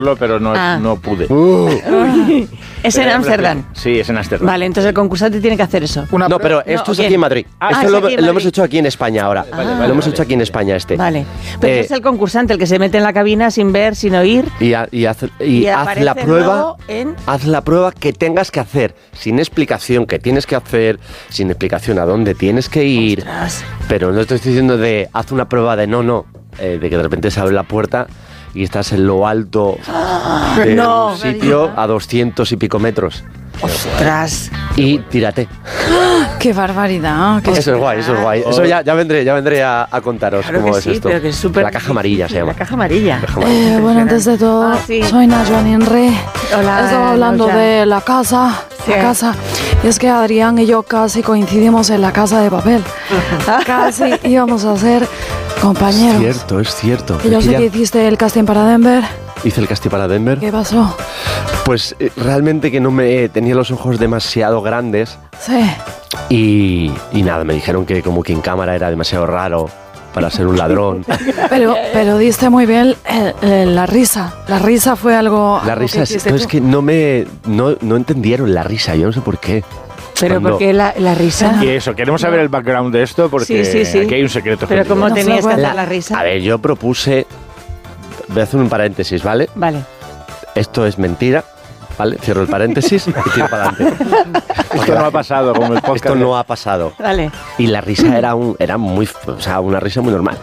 pero no pude. Es en Ámsterdam. Sí, es en Ámsterdam. Vale, entonces el concursante tiene que hacer eso. No, pero esto es aquí en Madrid. Esto lo hemos hecho aquí en España ahora. Lo hemos hecho aquí en España Vale. Pero es el concursante el que se mete en la cabina sin ver, sin oír. Y haz la prueba. Haz la prueba que tengas que hacer, sin explicación que tienes que hacer, sin explicación a dónde tienes que ir. Ostras. Pero no te estoy diciendo de haz una prueba de de que de repente se abre la puerta y estás en lo alto de un sitio a 200 y pico metros. ¡Ostras! Y tírate. ¡Qué barbaridad! Eso es guay. Eso ya vendré a contaros cómo es esto. Pero que es la caja amarilla se llama. La caja amarilla. Bueno, antes de todo, soy Najwa Ninre. Hola. Estaba hablando de la casa. Sí. La casa. Y es que Adrián y yo casi coincidimos en La Casa de Papel. Casi íbamos a ser compañeros. Es cierto. Y yo sé que hiciste el casting para Denver. Hice el casting para Denver. ¿Qué pasó? Pues realmente que no me tenía los ojos demasiado grandes. Sí. Y nada, me dijeron que como que en cámara era demasiado raro para ser un ladrón. Pero diste muy bien la risa. La risa fue algo... La risa es que no entendieron la risa, yo no sé por qué. Pero ¿por qué la risa? Y eso, queremos saber el background de esto porque aquí hay un secreto. Pero ¿cómo tenías que hacer la risa? A ver, yo propuse... Voy a hacer un paréntesis, ¿vale? Vale. Esto es mentira, ¿vale? Cierro el paréntesis y tiro para adelante. Esto no ha pasado como el podcast. Esto no ha pasado. Vale. Y la risa era una risa muy normal.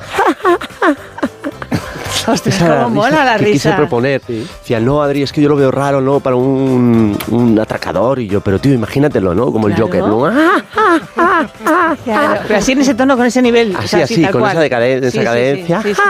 Hostia, cómo mola la risa. Que quise proponer. Decía, no, Adri, es que yo lo veo raro, ¿no? Para un atracador. Y yo, pero tío, imagínatelo, ¿no? Como el Joker, ¿no? Claro, pero así en ese tono, con ese nivel. Así, con esa cadencia. Sí.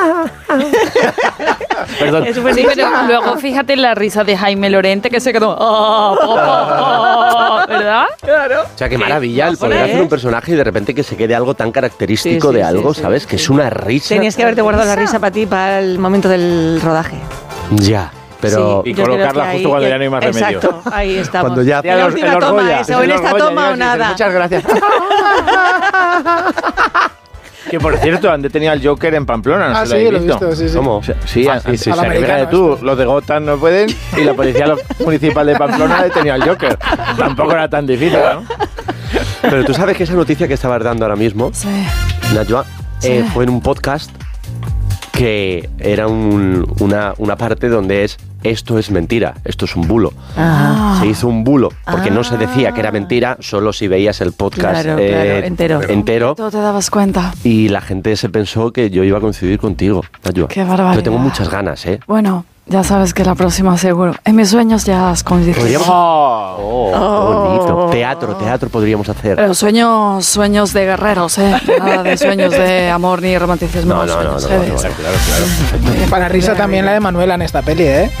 Perdón. Sí, pero luego fíjate en la risa de Jaime Lorente que se quedó... ¿verdad? Claro. O sea, qué maravilla el poder hacer un personaje y de repente que se quede algo tan característico de algo, ¿sabes? Que es una risa. Tenías que haberte guardado la risa para ti, para el momento del rodaje. Ya. Pero y colocarla justo cuando ya no hay más remedio. Exacto, ahí estamos. Cuando ya la última toma esa, o en esta toma o nada. Muchas gracias. Que por cierto, han detenido al Joker en Pamplona, ¿no se lo habéis visto? Sí. ¿Cómo? Sí, los de Gotham no pueden y la policía municipal de Pamplona ha detenido al Joker. Tampoco era tan difícil, ¿no? Pero tú sabes que esa noticia que estabas dando ahora mismo, Najwa, fue en un podcast que era una parte donde esto es mentira, esto es un bulo. Se hizo un bulo, porque no se decía que era mentira, solo si veías el podcast entero. Tú te dabas cuenta. Y la gente se pensó que yo iba a coincidir contigo, Najwa. Qué barbaridad. Yo tengo muchas ganas, ¿eh? Bueno, ya sabes que la próxima seguro. En mis sueños ya has coincidido. Qué bonito. Teatro podríamos hacer. Pero sueños de guerreros, ¿eh? Nada de sueños de amor ni romanticismo. No. Claro. Para risa también la de Manuela en esta peli, ¿eh?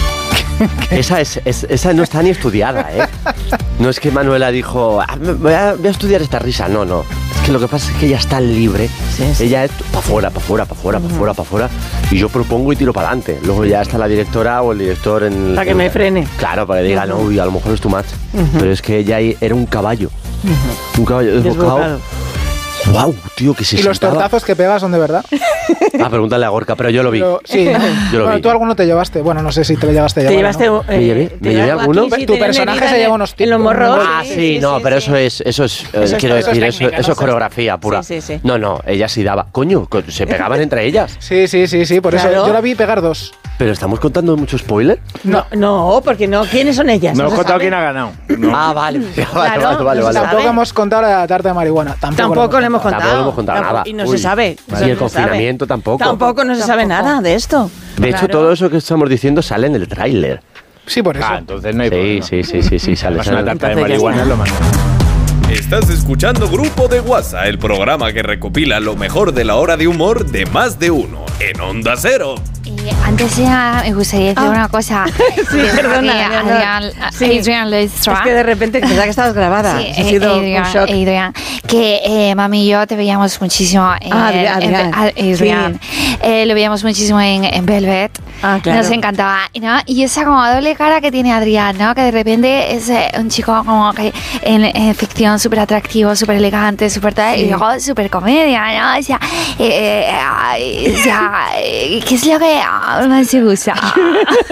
Esa no está ni estudiada, ¿eh? No es que Manuela dijo, voy a estudiar esta risa. No. Es que lo que pasa es que ella está libre. Ella es para afuera. Y yo propongo y tiro para adelante. Luego ya está la directora o el director en... Para que me frene. Claro, para que diga, no, uy, a lo mejor es too much. Pero es que ella era un caballo. Un caballo desbocado. ¡Wow, tío, que se ¿Y los tortazos que pegas son de verdad? Pregúntale a Gorka, pero yo lo vi. Sí, yo lo vi. Tú alguno te llevaste. Bueno, no sé si te lo llevaste a llevar. ¿Me llevé alguno? Tu personaje se lleva unos en los morros. Pero eso es quiero decir, eso es coreografía pura. Sí. No, ella sí daba. Coño, se pegaban entre ellas. Sí, por eso yo la vi pegar dos. ¿Pero estamos contando mucho spoiler? No, porque no. ¿Quiénes son ellas? No hemos contado quién ha ganado. No. Vale. Tampoco hemos contado la tarta de marihuana. Tampoco le hemos contado. Tampoco hemos contado nada. Y no se sabe. Y el confinamiento tampoco. Tampoco no se sabe nada de esto. De hecho, todo eso que estamos diciendo sale en el tráiler. Sí, por eso. Entonces no hay problema. Sí, sale. Una tarta de marihuana es lo más. Estás escuchando Grupo de WhatsApp, el programa que recopila lo mejor de la hora de humor de Más de Uno en Onda Cero. Antes me gustaría decir una cosa. Sí, perdona. Adrián Leistra. Es que de repente pensaba que estabas grabada. Sí, ha sido un shock. Adrián, que mami y yo te veíamos muchísimo. Adrián. Lo veíamos muchísimo en Velvet. Claro. Nos encantaba, ¿no? Y esa como doble cara que tiene Adrián, ¿no? Que de repente es un chico como que en ficción súper atractivo, súper elegante, súper tal, y luego súper comedia, ¿no? O sea, ¿qué es lo que más te gusta?